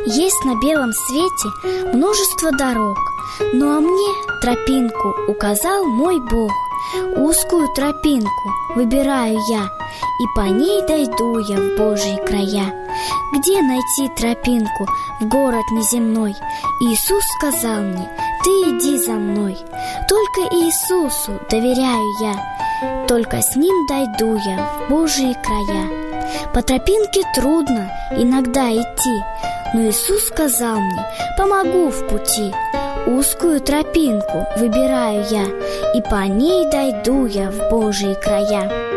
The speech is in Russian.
Есть на белом свете множество дорог, ну а мне тропинку указал мой Бог. Узкую тропинку выбираю я, и по ней дойду я в Божьи края. Где найти тропинку в город неземной? Иисус сказал мне: ты иди за мной. Только Иисусу доверяю я, только с Ним дойду я в Божьи края. По тропинке трудно иногда идти, но Иисус сказал мне: помогу в пути. Узкую тропинку выбираю я, и по ней дойду я в Божьи края.